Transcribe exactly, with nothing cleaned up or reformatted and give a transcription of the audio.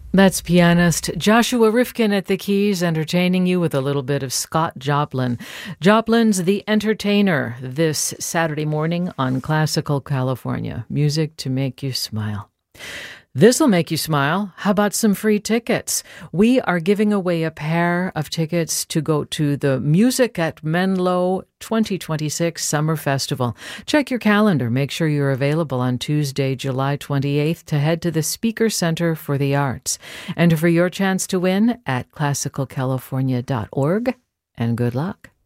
That's pianist Joshua Rifkin at the keys, entertaining you with a little bit of Scott Joplin. Joplin's The Entertainer this Saturday morning on Classical California. Music to make you smile. This'll make you smile. How about some free tickets? We are giving away a pair of tickets to go to the Music at Menlo twenty twenty-six Summer Festival. Check your calendar. Make sure you're available on Tuesday, July twenty-eighth to head to the Speaker Center for the Arts. And for your chance to win at classical california dot org, and good luck.